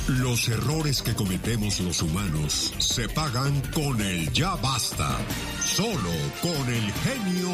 Los errores que cometemos los humanos se pagan con el ya basta. Solo con el genio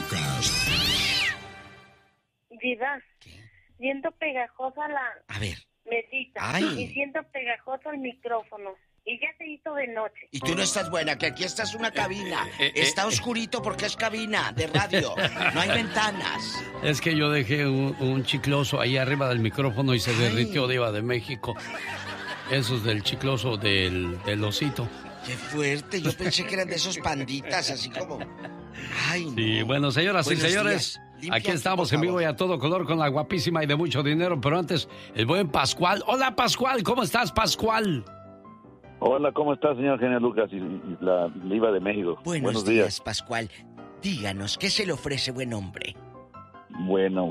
Lucas. Diva, siento pegajosa la mesita. Ay. Y siento pegajoso el micrófono. Y ya se hizo de noche. Y tú no estás buena, que aquí esta es una cabina. Está oscurito porque es cabina de radio. No hay ventanas. Es que yo dejé un chicloso ahí arriba del micrófono y se derritió, Diva de México. Eso es del chicloso del osito. Qué fuerte, yo pensé que eran de esos panditas, así como... Ay, no. Sí, bueno, señoras y señores, aquí estamos en vivo y a todo color con la guapísima y de mucho dinero. Pero antes, el buen Pascual. Hola, Pascual, ¿cómo estás, Pascual? Hola, ¿cómo está, señor genio Lucas y la Diva de México? Buenos días, Pascual. Díganos, ¿qué se le ofrece, buen hombre? Bueno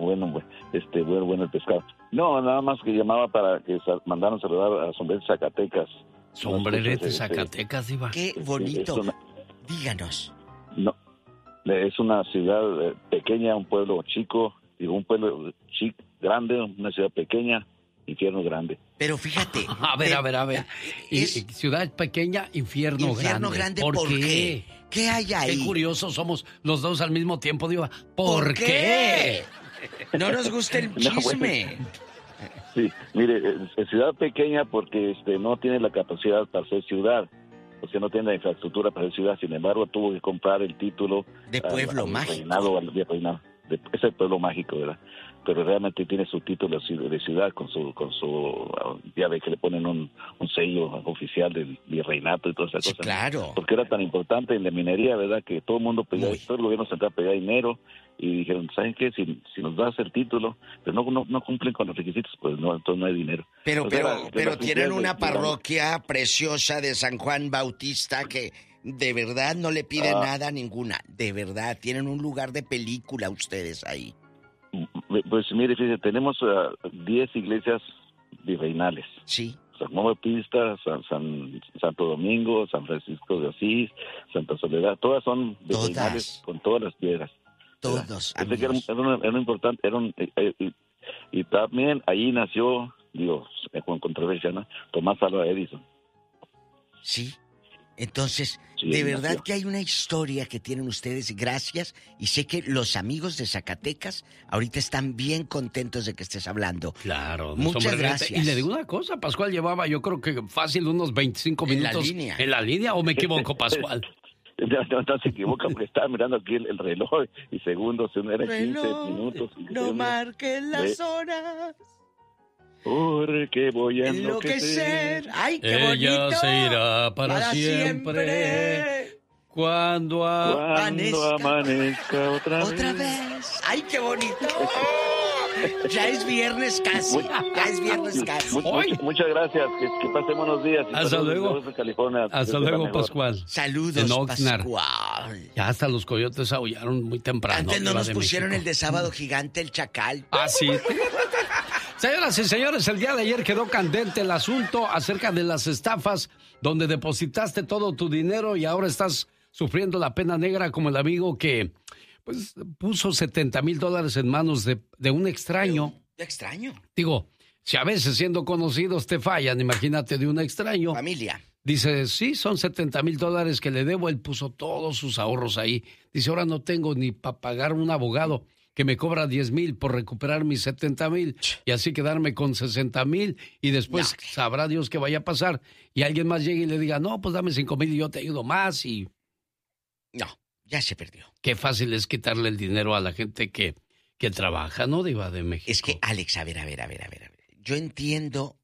el pescado. No, nada más que llamaba para que mandaran saludar a Sombrerete, Zacatecas. Sombrerete, Zacatecas, Diva. Qué bonito. Díganos. No, es una ciudad pequeña, un pueblo chico, digo, un pueblo grande, una ciudad pequeña, infierno grande. Pero fíjate. A ver. Ciudad pequeña, infierno grande. ¿Por qué? ¿Qué hay ahí? Qué curiosos somos los dos al mismo tiempo, Diva. ¿Por qué? No nos gusta el chisme. Sí, mire, es ciudad pequeña porque no tiene la capacidad para ser ciudad. O sea, no tiene la infraestructura para ser ciudad. Sin embargo, tuvo que comprar el título de pueblo mágico. Es el pueblo mágico, ¿verdad? Pero realmente tiene su título de ciudad con su ya ve que le ponen un sello oficial del virreinato y todas esas cosas. Claro. Porque era tan importante en la minería, ¿verdad? Que todo el mundo pedía, todo el gobierno central pedía dinero y dijeron, ¿saben qué? Si nos das el título, pero no cumplen con los requisitos, pues no, entonces no hay dinero. Pero tienen una parroquia preciosa de San Juan Bautista que de verdad no le piden nada a ninguna. De verdad, tienen un lugar de película ustedes ahí. Pues mire, fíjese, tenemos 10 iglesias virreinales. Sí. San Juan Bautista, Santo Domingo, San Francisco de Asís, Santa Soledad, todas son virreinales con todas las piedras. Todos. Era importante, y también ahí nació, con controversia, ¿no? Tomás Alva Edison. Sí. Entonces, sí, de verdad que hay una historia que tienen ustedes, gracias, y sé que los amigos de Zacatecas ahorita están bien contentos de que estés hablando. Claro. Muchas gracias. Y le digo una cosa, Pascual llevaba yo creo que fácil unos 25 minutos en la línea, ¿o me equivoco, Pascual? No se equivoca porque estaba mirando aquí el reloj y segundos, era 15 minutos. No marquen las horas. Porque voy a enloquecer. ¡Ay, qué bonito! Ella se irá para siempre. Cuando amanezca otra vez. ¡Ay, qué bonito! Ya es viernes casi. Muchas gracias. Que pasen buenos días. Hasta luego. Hasta luego, Pascual. Saludos, Pascual. Ya hasta los coyotes aullaron muy temprano. Antes no nos pusieron el de Sábado Gigante, el chacal. Ah, sí. Señoras y señores, el día de ayer quedó candente el asunto acerca de las estafas donde depositaste todo tu dinero y ahora estás sufriendo la pena negra como el amigo que pues puso $70,000 en manos de un extraño. ¿De extraño? Digo, si a veces siendo conocidos te fallan, imagínate de un extraño. Familia. Dice, sí, son $70,000 que le debo. Él puso todos sus ahorros ahí. Dice, ahora no tengo ni para pagar un abogado que me cobra 10,000 por recuperar mis 70,000 y así quedarme con 60,000 y después sabrá Dios qué vaya a pasar y alguien más llegue y le diga, no, pues dame 5,000 y yo te ayudo más y... No, ya se perdió. Qué fácil es quitarle el dinero a la gente que trabaja, ¿no, Diva de México? Es que, Alex, a ver. Yo entiendo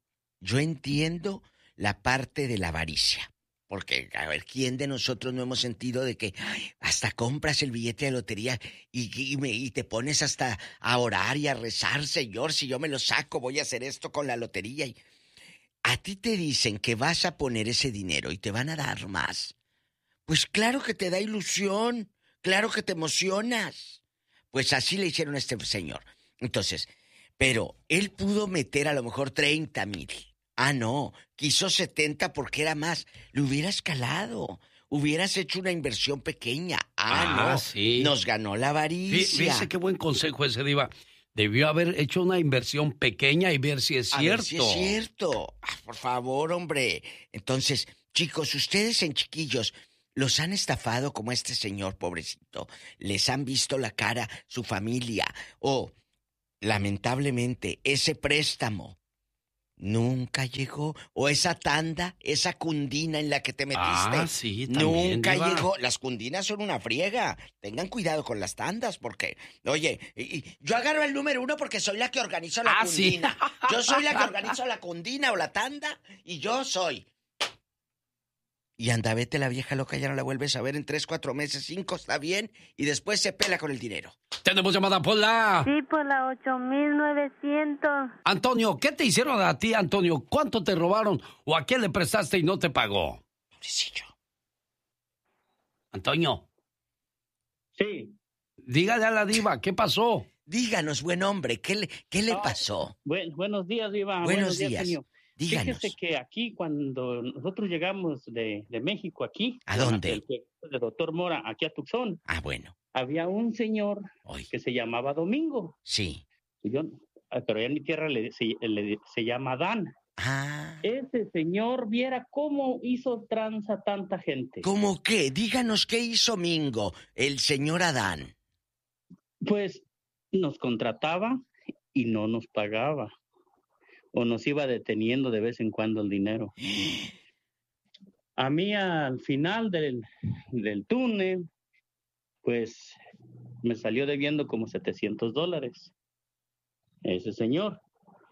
la parte de la avaricia. Porque, a ver, ¿quién de nosotros no hemos sentido de que hasta compras el billete de lotería y te pones hasta a orar y a rezar, Señor, si yo me lo saco, voy a hacer esto con la lotería? Y a ti te dicen que vas a poner ese dinero y te van a dar más. Pues claro que te da ilusión, claro que te emocionas. Pues así le hicieron a este señor. Entonces, pero él pudo meter a lo mejor 30,000. Ah, no, quiso 70 porque era más. Le hubieras calado, hubieras hecho una inversión pequeña. No, sí. Nos ganó la avaricia. Fíjese qué buen consejo ese, Diva. debió haber hecho una inversión pequeña y ver si es cierto. A ver si es cierto. Por favor, hombre. Entonces, chicos, ustedes en chiquillos, ¿los han estafado como este señor, pobrecito? ¿Les han visto la cara su familia? O, lamentablemente, ese préstamo nunca llegó. O esa tanda, esa cundina en la que te metiste. Sí, también, nunca Diva. llegó. Las cundinas son una friega. Tengan cuidado con las tandas, porque, oye, yo agarro el número 1 porque soy la que organizo la cundina. Sí. Yo soy la que organizo la cundina o la tanda, y yo soy. Y anda, vete, la vieja loca ya no la vuelves a ver en 3, 4 meses, 5, está bien, y después se pela con el dinero. Tenemos llamada por la... Sí, por la 8900. Antonio, ¿qué te hicieron a ti, Antonio? ¿Cuánto te robaron o a quién le prestaste y no te pagó? Pobrecillo. Antonio. Sí. Dígale a la diva, ¿qué pasó? Díganos, buen hombre, ¿qué le pasó? Buenos días, Diva. Buenos días. Señor. Díganos. Fíjese que aquí, cuando nosotros llegamos de México aquí... ¿A dónde? El doctor Mora, aquí a Tucson. Ah, bueno. Había un señor que se llamaba Domingo. Sí. Pero allá en mi tierra se llama Adán. Ah. Ese señor, viera cómo hizo tranza tanta gente. ¿Cómo qué? Díganos qué hizo Mingo, el señor Adán. Pues nos contrataba y no nos pagaba. O nos iba deteniendo de vez en cuando el dinero. A mí, al final del túnel, pues me salió debiendo como $700. Ese señor.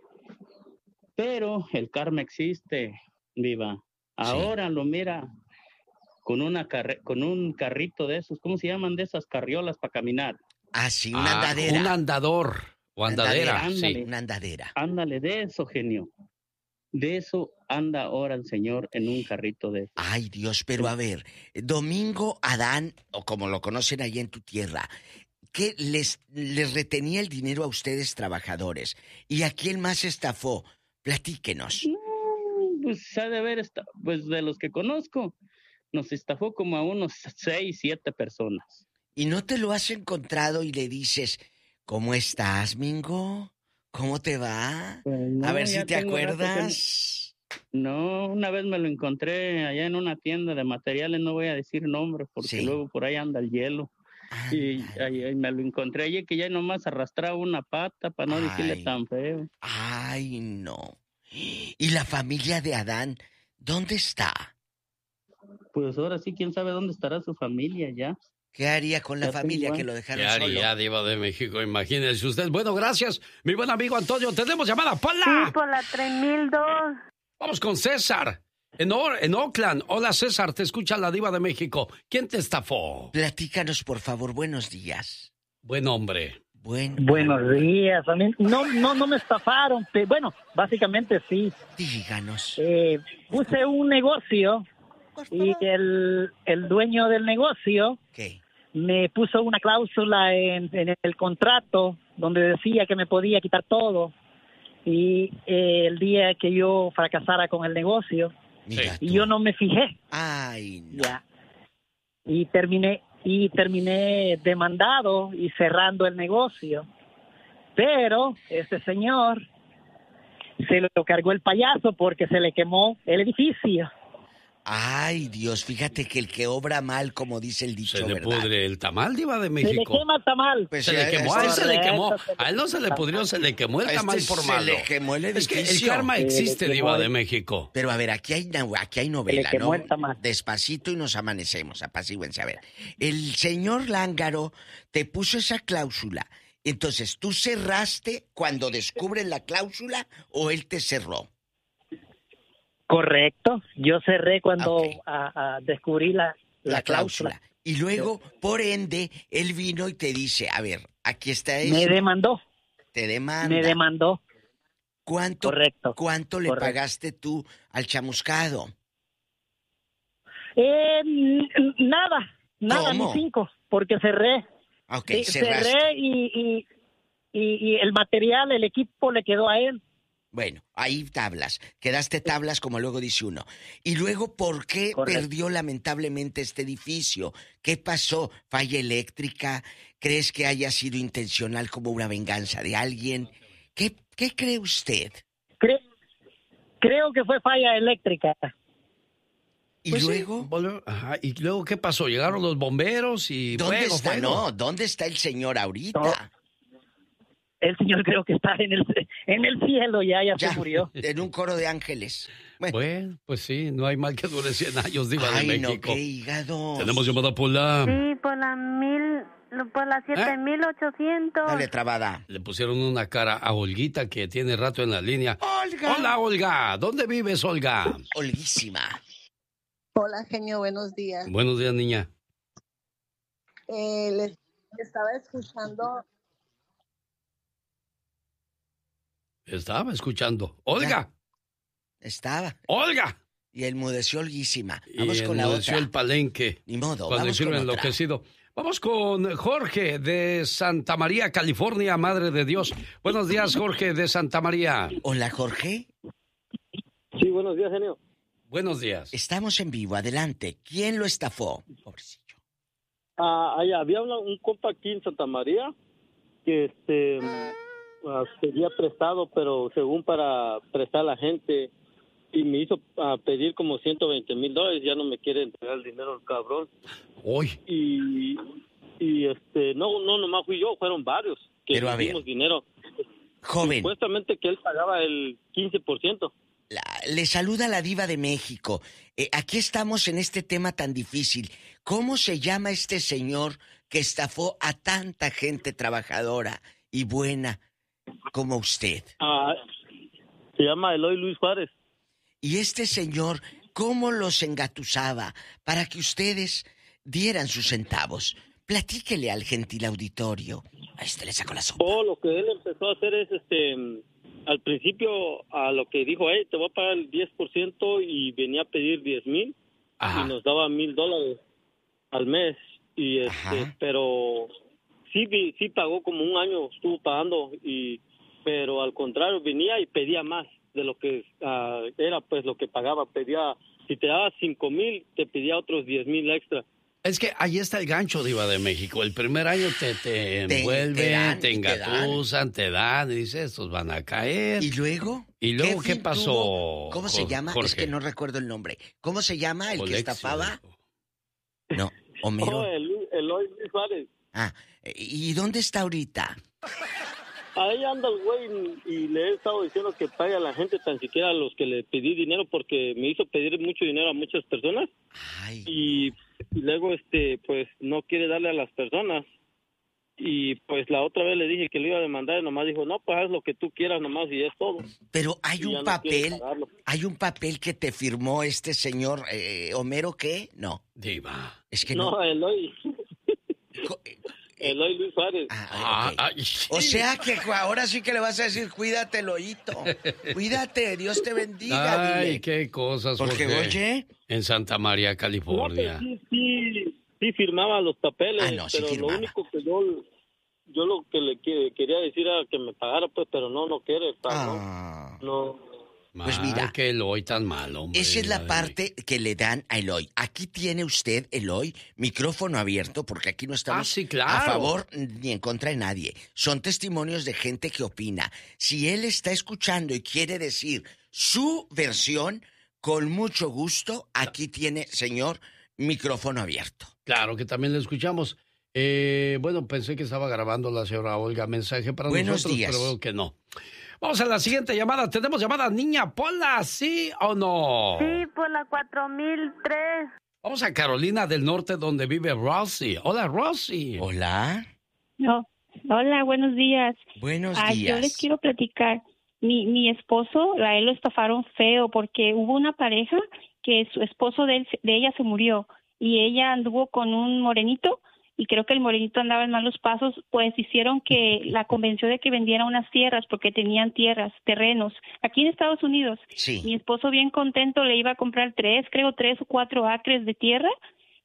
Pero el karma existe, Viva. Ahora lo mira con un carrito de esos, ¿cómo se llaman? De esas carriolas para caminar. Ah, sí, una andadera. Un andador. O andadera. Ándale, Sí. Una andadera. Ándale, de eso, genio. De eso anda ahora el señor en un carrito de... Ay, Dios, pero a ver, Domingo Adán, o como lo conocen allá en tu tierra, ¿qué les retenía el dinero a ustedes trabajadores? ¿Y a quién más estafó? Platíquenos. Pues ha de haber, pues de los que conozco, nos estafó como a unos 6, 7 personas. ¿Y no te lo has encontrado y le dices, ¿cómo estás, Mingo? ¿Cómo te va? Pues no, a ver si te tengo rato acuerdas. No, una vez me lo encontré allá en una tienda de materiales, no voy a decir nombres porque luego por ahí anda el hielo. Y ahí me lo encontré allí que ya nomás arrastraba una pata para no decirle tan feo. Ay, no. ¿Y la familia de Adán, dónde está? Pues ahora sí, quién sabe dónde estará su familia ya. ¿Qué haría con la familia que lo dejaron solo? ¿Qué haría, Diva de México? Imagínese usted. Bueno, gracias, mi buen amigo Antonio. Tenemos llamada, Paula. Sí, por la 3002. Vamos con César, en Oakland. Hola, César, te escucha la Diva de México. ¿Quién te estafó? Platícanos, por favor, buenos días. Buen hombre. Buenos días. A mí no me estafaron. Bueno, básicamente sí. Díganos. Puse un negocio y el dueño del negocio me puso una cláusula en el contrato donde decía que me podía quitar todo. Y el día que yo fracasara con el negocio, y yo no me fijé. Ay, no. Ya. Y terminé demandado y cerrando el negocio. Pero este señor se lo cargó el payaso porque se le quemó el edificio. Ay, Dios, fíjate que el que obra mal, como dice el dicho, Se le ¿verdad? pudre el tamal, Diva de México. Se le quema el tamal. Pues se le quemó, a él se le quemó. A él no se le pudrió, se le quemó el tamal por malo. Se le quemó el edificio. Es que el karma existe, Diva de México. Pero a ver, aquí hay novela, quemó ¿no? el tamal. Despacito y nos amanecemos, apacíguense. A ver, el señor Lángaro te puso esa cláusula. Entonces, ¿tú cerraste cuando descubren la cláusula o él te cerró? Correcto. Yo cerré cuando descubrí la cláusula. Y luego, por ende, él vino y te dice, a ver, aquí está eso. Me demandó. Te demanda. Me demandó. ¿Cuánto le pagaste tú al chamuscado? Nada, ¿Cómo? ni 5, porque cerré. Ok, cerré y el material, el equipo le quedó a él. Bueno, ahí tablas. Quedaste tablas, como luego dice uno. Y luego, ¿por qué perdió lamentablemente este edificio? ¿Qué pasó? ¿Falla eléctrica? ¿Crees que haya sido intencional como una venganza de alguien? ¿Qué cree usted? Creo que fue falla eléctrica. ¿Y pues luego? Sí, ajá, ¿y luego qué pasó? ¿Llegaron los bomberos y ¿Dónde está? fuego? No, ¿dónde está el señor ahorita? No. El señor creo que está en el cielo, ya se murió. En un coro de ángeles. Bueno, pues sí, no hay mal que dure 100 años, Diva de México. No, qué hígado. Tenemos llamada por la... Sí, por la 7800. Dale, trabada. Le pusieron una cara a Olguita, que tiene rato en la línea. ¡Olga! Hola, Olga. ¿Dónde vives, Olga? Olguísima. Hola, genio, buenos días. Buenos días, niña. Les estaba escuchando. Estaba escuchando. ¡Olga! Estaba. ¡Olga! Y enmudeció Olguísima. Y Vamos con la enmudeció otra. el palenque. Ni modo, cuando vamos sirve con otra. enloquecido. Vamos con Jorge de Santa María, California, Madre de Dios. Buenos días, Jorge de Santa María. Hola, Jorge. Sí, buenos días, genio. Buenos días. Estamos en vivo, adelante. ¿Quién lo estafó? Pobrecillo. Había un compa aquí en Santa María que pedía prestado, pero según para prestar a la gente, y me hizo pedir como $120,000. Ya no me quiere entregar el dinero el cabrón. Uy. Y no nomás fui yo, fueron varios que Pero, a ver, dimos dinero. Joven. Supuestamente que él pagaba el 15%. Le saluda la Diva de México. Aquí estamos en este tema tan difícil. ¿Cómo se llama este señor que estafó a tanta gente trabajadora y buena como usted? Se llama Eloy Luis Juárez. Y este señor, ¿cómo los engatusaba para que ustedes dieran sus centavos? Platíquele al gentil auditorio. A le sacó la sopa. Lo que él empezó a hacer es, al principio, a lo que dijo, te voy a pagar el 10%, y venía a pedir 10,000 y nos daba $1,000 al mes. Y pero sí pagó como un año, estuvo pagando, pero al contrario, venía y pedía más de lo que era pues lo que pagaba. Pedía, si te daba 5,000, te pedía otros 10,000 extra. Es que ahí está el gancho, Diva de México. El primer año te envuelven, te engatusan, te dan, y dices, estos van a caer. ¿Y luego? ¿Y luego qué pasó? Tuvo? ¿Cómo se llama? Jorge? Es que no recuerdo el nombre. ¿Cómo se llama el que estafaba? No, Homero. No, Eloy Luis Juárez. ¿Y dónde está ahorita? Ahí anda el güey, y le he estado diciendo que pague a la gente, tan siquiera a los que le pedí dinero, porque me hizo pedir mucho dinero a muchas personas. Y luego pues no quiere darle a las personas. Y pues la otra vez le dije que lo iba a demandar, y nomás dijo, no, pues haz lo que tú quieras nomás, y es todo. Pero hay un papel que te firmó este señor Homero, ¿qué? No. Diva. Es que no. Eloy. Eloy Luis Juárez. Okay. O sea que ahora sí que le vas a decir, cuídate, Eloíto. Cuídate, Dios te bendiga. Ay, dile. qué cosas, porque oye, en Santa María, California. No, sí firmaba los papeles, pero lo único que yo lo que le quería decir era que me pagara, pues, pero no quiere. No. Pues mira, que Eloy tan malo, hombre. Esa es la parte que le dan a Eloy. Aquí tiene usted, Eloy, micrófono abierto, porque aquí no estamos a favor ni en contra de nadie. Son testimonios de gente que opina. Si él está escuchando y quiere decir su versión, con mucho gusto, aquí tiene, señor, micrófono abierto. Claro que también le escuchamos. Bueno, pensé que estaba grabando la señora Olga mensaje para Buenos nosotros, días. pero veo que no. Vamos a la siguiente llamada. ¿Tenemos llamada, niña Pola? ¿Sí o no? Sí, por la 4003. Vamos a Carolina del Norte, donde vive Rosy. Hola, Rosy. Hola. No. Hola, buenos días. Buenos días. Yo les quiero platicar. Mi esposo, a él lo estafaron feo porque hubo una pareja que su esposo de ella se murió y ella anduvo con un morenito y creo que el morenito andaba en malos pasos, pues hicieron que la convenció de que vendiera unas tierras porque tenían terrenos, aquí en Estados Unidos. Sí. Mi esposo bien contento le iba a comprar 3 o 4 acres de tierra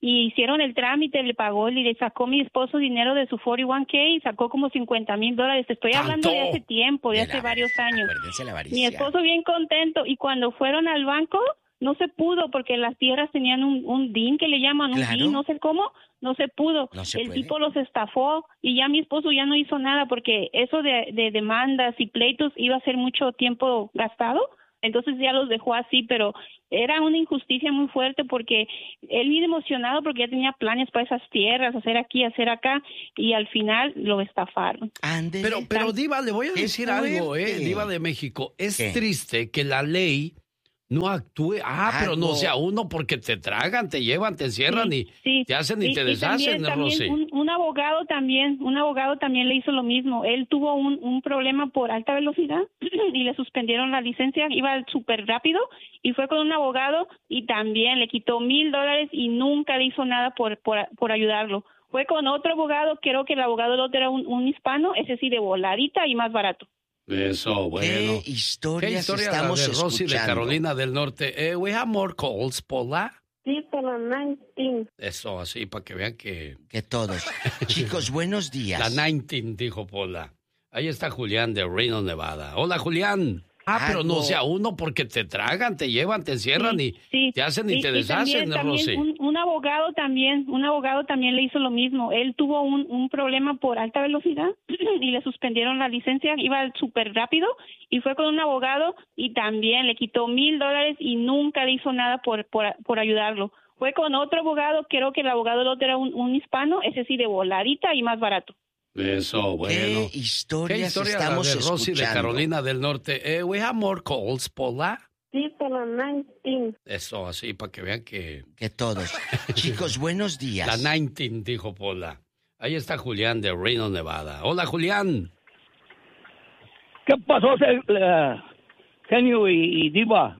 y hicieron el trámite, le pagó y le sacó mi esposo dinero de su 401k y sacó como $50,000. Estoy hablando de hace tiempo, de hace varios años. Mi esposo bien contento, y cuando fueron al banco no se pudo porque las tierras tenían un DIN que le llaman, un DIN, no sé cómo, no se pudo. El tipo los estafó y ya mi esposo ya no hizo nada porque eso de demandas y pleitos iba a ser mucho tiempo gastado. Entonces ya los dejó así, pero era una injusticia muy fuerte porque él viene emocionado porque ya tenía planes para esas tierras, hacer aquí, hacer acá, y al final lo estafaron. Pero Diva, le voy a decir algo, Diva de México. Es triste que la ley no actúe. Pero no sea uno porque te tragan, te llevan, te encierran y te hacen y te deshacen, Rosy. Un abogado también le hizo lo mismo. Él tuvo un problema por alta velocidad y le suspendieron la licencia, iba súper rápido y fue con un abogado y también le quitó $1,000 y nunca le hizo nada por ayudarlo. Fue con otro abogado, creo que el abogado del otro era un hispano, ese sí de voladita y más barato. Eso, bueno. ¿Qué historia estamos de Rosy de Carolina del Norte? We have more calls, Pola. Sí, por la 19. Eso, así, para que vean que todos. Chicos, buenos días. La 19, dijo Pola. Ahí está Julián de Reno, Nevada. Hola, Julián. Pero no sea uno porque te tragan, te llevan, te encierran y te hacen y te deshacen, Rosy. Un abogado también le hizo lo mismo. Él tuvo un problema por alta velocidad y le suspendieron la licencia, iba súper rápido y fue con un abogado y también le quitó $1,000 y nunca le hizo nada por ayudarlo. Fue con otro abogado, creo que el abogado del otro era un hispano, ese sí de voladita y más barato. Eso, bueno. ¿Qué historia estamos de Rosy de Carolina del Norte? We have more calls, Pola. Sí, por la 19. Eso, así, para que vean que todos. Chicos, buenos días. La 19, dijo Pola. Ahí está Julián de Reno, Nevada. Hola, Julián. ¿Qué pasó, genio y Diva?